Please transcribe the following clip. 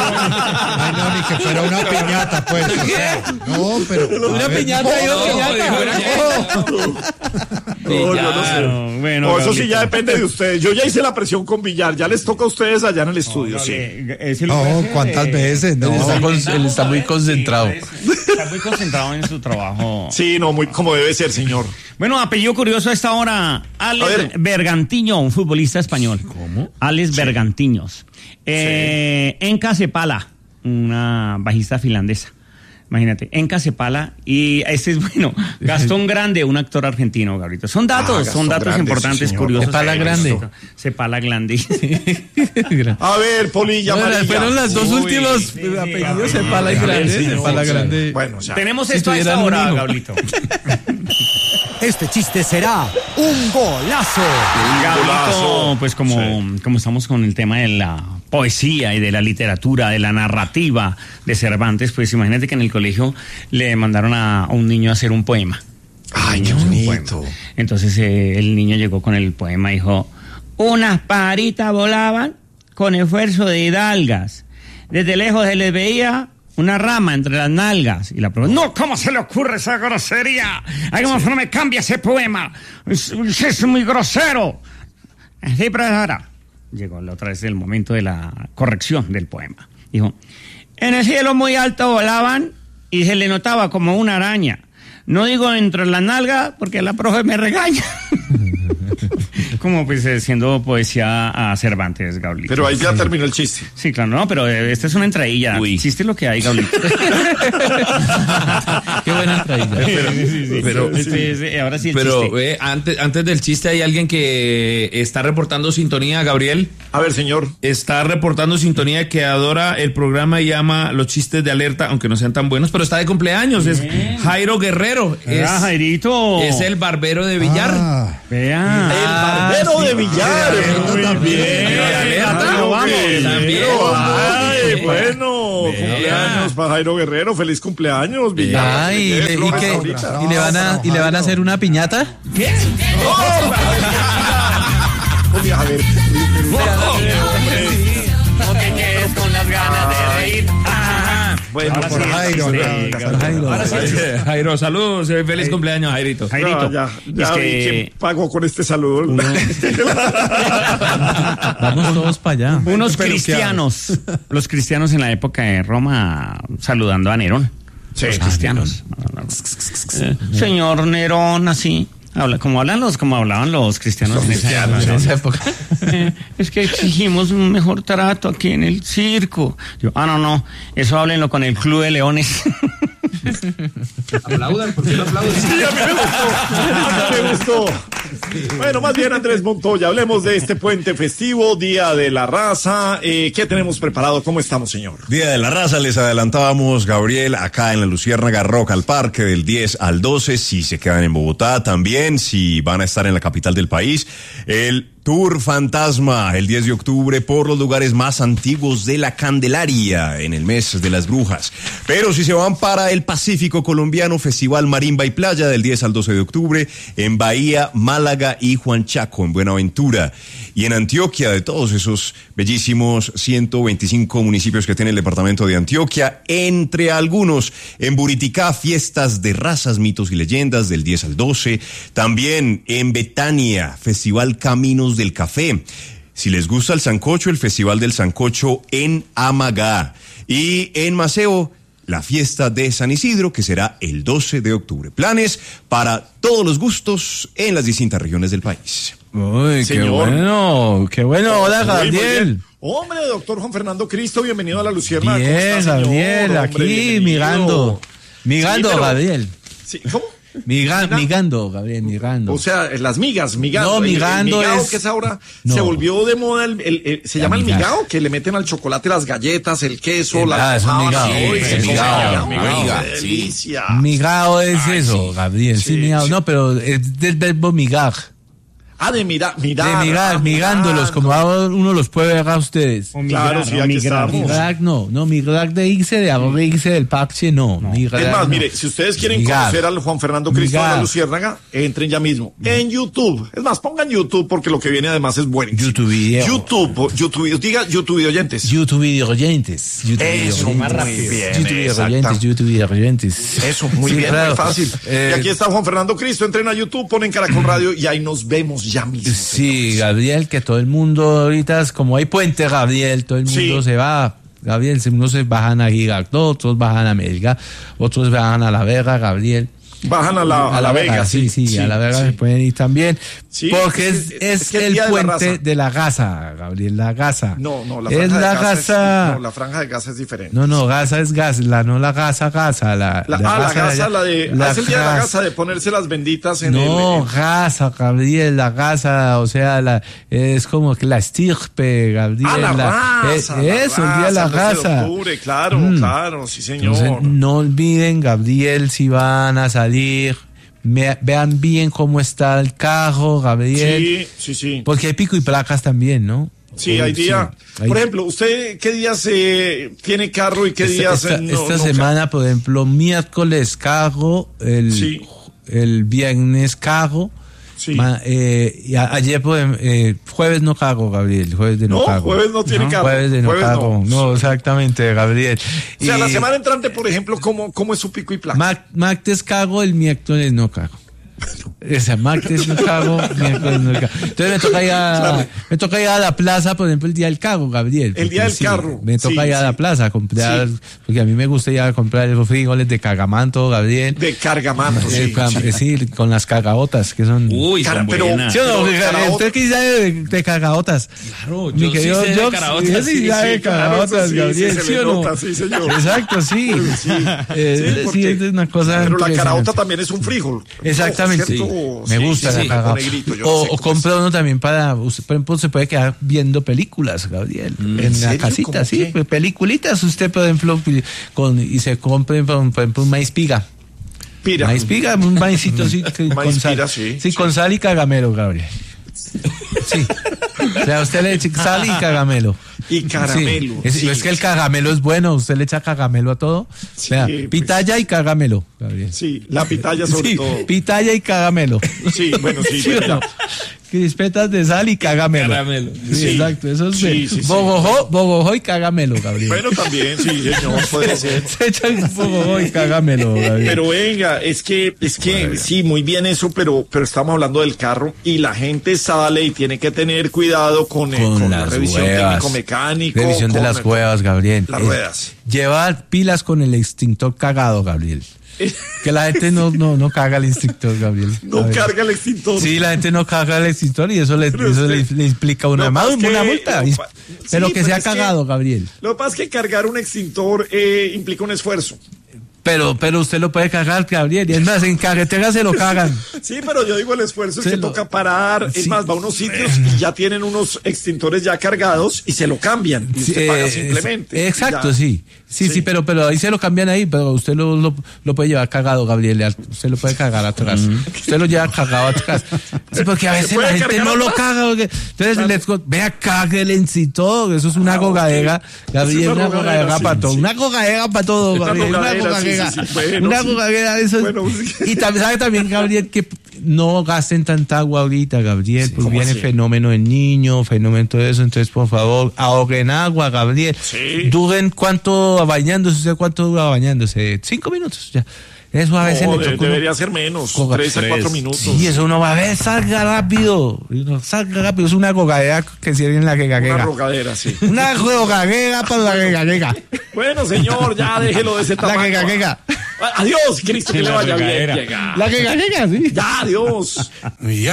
Ay, no, ni que fuera una piñata, pues. O sea, no, pero. Una piñata y otra piñata. No, yo no sé. Bueno, No, eso sí ya depende de ustedes. Yo ya hice la presión con Villar, ya les toca a ustedes allá en el estudio, sí. No, ¿cuántas veces? No. Él está muy concentrado. Está muy concentrado en su trabajo. Sí, no, muy como debe ser, señor. Bueno, apellido curioso a esta hora, Alex Bergantiño, un futbolista español. ¿Cómo? Alex Bergantiños. Enka Cepala, una bajista finlandesa. Imagínate, Enka Cepala, y este es bueno, Gastón Grande, un actor argentino, Gabriel. Son datos Grande, importantes, sí, curiosos. Cepala Grande. Cepala Grande. A ver, Polilla, María. Fueron las dos últimos apellidos, Cepala y Grande. Cepala Grande. Bueno, ya. Tenemos Si esto a esta tuvieran un hora, hijo. Gablito. Este chiste será un golazo. Gablito, pues como estamos con el tema de la poesía y de la literatura, de la narrativa de Cervantes, pues imagínate que en el colegio le mandaron a un niño a hacer un poema. Ay, qué bonito. Entonces el niño llegó con el poema y dijo: unas pajaritas volaban con esfuerzo de hidalgas. Desde lejos se les veía una rama entre las nalgas. Y la profe: no, ¿cómo se le ocurre esa grosería? Ay, ¿cómo no me cambia ese poema? Es muy grosero. Sí, profesora. Llegó la otra vez el momento de la corrección del poema. Dijo: en el cielo muy alto volaban y se le notaba como una araña. No digo entre las nalgas porque la profe me regaña. Como pues siendo poesía a Cervantes, Gaulito. Pero ahí ya terminó el chiste. Sí, claro, no, pero esta es una entradilla. Uy. Chiste lo que hay, Gaulito. Qué buena entradilla. Pero ahora sí el Pero chiste. antes del chiste hay alguien que está reportando sintonía, Gabriel. A ver, señor. Está reportando sintonía, que adora el programa y ama los chistes de alerta, aunque no sean tan buenos, pero está de cumpleaños. Es Jairo Guerrero. Jairito. Es el barbero de Villar. Ah, Vea. El barbero de Villar. Muy bien. Vamos. También. Ay, bueno. Cumpleaños para Jairo Guerrero. Feliz cumpleaños, Villar. Ay, ¿y le van a hacer una piñata? Oye, a ver. No te quedes con las ganas de reír. Bueno, Ahora por sí, Jairo. Jairo, saludos. Feliz cumpleaños, Jairito. Jairito. Ya es vi que quién pagó con este saludo. Vamos todos para allá. unos cristianos, los cristianos en la época de Roma saludando a Nerón. Sí. Los cristianos. Señor Nerón, así. Como hablaban los cristianos en esa época. Es que exigimos un mejor trato aquí en el circo. Yo, no, eso háblenlo con el Club de Leones. Aplaudan, ¿por qué no aplauden? Sí, a mí me gustó. Bueno, más bien, Andrés Montoya, hablemos de este puente festivo, Día de la Raza. ¿Qué tenemos preparado? ¿Cómo estamos, señor? Día de la Raza, les adelantábamos, Gabriel, acá en la Luciérnaga Rock al Parque del 10 al 12, si se quedan en Bogotá, también si van a estar en la capital del país, el Tour Fantasma, el 10 de octubre, por los lugares más antiguos de la Candelaria, en el mes de las brujas. Pero si se van para el Pacífico colombiano, Festival Marimba y Playa, del 10 al 12 de octubre, en Bahía, Málaga y Juanchaco, en Buenaventura. Y en Antioquia, de todos esos bellísimos 125 municipios que tiene el departamento de Antioquia, entre algunos, en Buriticá, fiestas de razas, mitos y leyendas, del 10 al 12. También en Betania, Festival Caminos del Café. Si les gusta el sancocho, el Festival del Sancocho en Amagá. Y en Maceo, la fiesta de San Isidro, que será el 12 de octubre. Planes para todos los gustos en las distintas regiones del país. Uy, Señor. qué bueno. Hola, Muy Gabriel. bien. Hombre, doctor Juan Fernando Cristo, bienvenido a la Luciérnaga. ¿Cómo Bien, está, señor? Gabriel, Hombre, aquí bienvenido. migando, pero- Gabriel. Sí, ¿cómo? Migando, Gabriel, migando. O sea, las migas, migando. No, migando el migao es- que es ahora, No. se volvió de moda, se La llama el migaja. migao, que le meten al chocolate las galletas, el queso, la es un almojábana. migao, Uy, sí, qué es migao, migao, sí. qué delicia. Migao es Ay, eso, sí. Gabriel. Sí, Sí, migao. sí. No, pero es del verbo migar. De mirar. Mirándolos, como ahora uno los puede ver a ustedes. Claro, sí, aquí estamos. Migrar de irse, de ahora irse del parche, no. Migrar, Es más, no. mire, si ustedes quieren Migrar. conocer al Juan Fernando Cristo de la Migrar. Luciérnaga, entren ya mismo en YouTube. Es más, pongan YouTube porque lo que viene además es buenísimo. YouTube video. Diga YouTube video oyentes. YouTube video oyentes. Eso, más rápido. YouTube video oyentes. Eso, muy bien, claro. muy fácil. Y aquí está Juan Fernando Cristo, entren a YouTube, ponen Caracol Radio y ahí nos vemos ya mismo. Sí, Gabriel, que todo el mundo ahorita, como hay puente, Gabriel, todo el mundo se va. Gabriel, unos se bajan a Girardot, otros bajan a Melga, otros bajan a La Vega, Gabriel. Bajan a la Vega, sí, a La Vega se pueden ir también. Sí, porque es que el día de la puente raza. de la Gaza, Gabriel, la Gaza. No, la es franja la de Gaza. no, la franja de Gaza es diferente. No, Gaza es Gaza, no la Gaza. La Gaza, la de. Es el día de la Gaza de ponerse las benditas en No, Gaza, Gabriel, la Gaza, o sea, es como que la estirpe, Gabriel. la raza. Eso, el día de la 12 de Gaza. octubre, claro, sí, señor. Entonces, no olviden, Gabriel, si van a salir, vean bien cómo está el carro, Gabriel. Sí. Porque hay pico y placas también, ¿no? Sí, hay día. Hay- Por ejemplo, ¿usted qué días tiene carro y qué días esta semana, por ejemplo, miércoles carro, el viernes carro. Sí. Y ayer, jueves no cago, Gabriel. Jueves de no cago. Jueves no tiene carro. Jueves de no Jueves cago. No, exactamente, Gabriel. O sea, la semana entrante, por ejemplo, ¿cómo es su pico y placa? Martes cago, el miércoles no cago. Esa, martes no cago, miércoles no cago. Entonces me toca ir a la plaza, por ejemplo, el día del carro, Gabriel. El día del carro. Me toca ir a la plaza a comprar, porque a mí me gusta ir a comprar los frijoles de cargamanto, Gabriel. De cargamanto, Sí, con las cagaotas, que son... Uy, son buenas. ¿Sí o no? Pero ¿Usted qué sabe de cagaotas? Claro, Mi yo sí querido sé de Jox, caraotas, yo sí sabe de cagaotas, Gabriel, se ¿sí le o no? nota, sí, señor. Exacto, sí. porque- Sí, es una cosa Pero la impresionante. caraota también es un frijol. Rojo, ¿cierto? sí. Me gusta la con cagaota. negrito, yo no sé O cómo compra uno también para, por ejemplo, se puede quedar viendo películas, Gabriel, en la serio? casita, ¿Cómo sí, qué? peliculitas, usted, por ejemplo, y se compre, por ejemplo, un maíz piga. Pira. Maíz piga, un maicito así, con Maíz sal. pira, sí. Con sal y cagamelo, Gabriel. Sí. O sea, usted le echa sal y cagamelo. Y caramelo. Sí. Es que el cagamelo es bueno, usted le echa cagamelo a todo. O sea, pues. pitaya y cagamelo, Gabriel. Sí, la pitaya sobre Sí, todo. pitaya y cagamelo. Sí, bueno, sí, ¿Sí o verdad. no? Crispetas de sal y cagamelo. Caramelo. Sí, Sí. exacto, eso es Sí, bien. sí, sí. Bogojó y cagamelo, Gabriel. Bueno, también, sí, señor, puede ser. Se echan bogojó y cagamelo, Gabriel. Pero venga, es que sí, muy bien eso, pero estamos hablando del carro y la gente sale y tiene que tener cuidado con la las revisión huevas. técnico-mecánico. Revisión de con las huevas, Gabriel. Las ruedas. Lleva pilas con el extintor cagado, Gabriel. Que la gente no caga el extintor, Gabriel. No Gabriel. carga el extintor. Sí, la gente no caga el extintor y eso le implica una Lo que pasa es que- multa. sí, Pero que pero sea es que- cagado, Gabriel. Lo que pasa es que cargar un extintor implica un esfuerzo. Pero usted lo puede cagar, Gabriel. Y es más, en carretera se lo cagan. Sí, pero yo digo el esfuerzo es Se que lo- toca parar. Es Sí. más, va a unos sitios y ya tienen unos extintores ya cargados y se lo cambian. Y usted paga simplemente. Exacto, Ya. sí. Sí, pero ahí se lo cambian ahí, pero usted lo puede llevar cagado, Gabriel. Usted lo puede cagar atrás. Usted lo lleva cagado atrás. Sí, porque a veces puede la gente cargar no lo atrás? caga. Entonces, vea, cáguele en todo. Eso es una gogadera, Gabriel, Es una una gogadera gogadera, para sí, todo. sí. Una gogadera para todo, Una Gabriel. Una gogadera, sí, gogadera. sí, sí. Bueno, Una sí. gogadera, eso es. Bueno, sí. Y también, sabe también, Gabriel, que no gasten tanta agua ahorita, Gabriel, porque ¿cómo viene así? fenómeno en niño, fenómeno todo eso. Entonces, por favor, ahorren agua, Gabriel. Sí. Duren cuánto bañándose, ¿usted cuánto dura bañándose? 5 minutos, ya. Eso a veces No, le toca uno- debería ser menos, Coga- 3 a 4 minutos. Sí, eso uno va a ver, salga rápido. Salga rápido, es una gogadera que sirve en la Una regadera. rogadera, sí. Una gogadera para la regadera. Bueno, señor, ya déjelo de ese La tamaño. regadera. Adiós, Cristo, que le vaya bien. regadera. Llega. La regadera, sí. Ya, adiós.